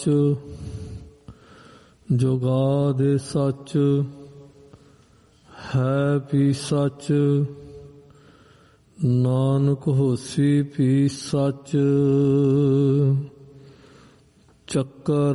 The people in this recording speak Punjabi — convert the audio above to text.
ਜੁਗਾਦਿ ਸੱਚ, ਹੈ ਵੀ ਸੱਚ, ਨਾਨਕ ਹੋਸੀ ਵੀ ਸੱਚ। ਚੱਕਰ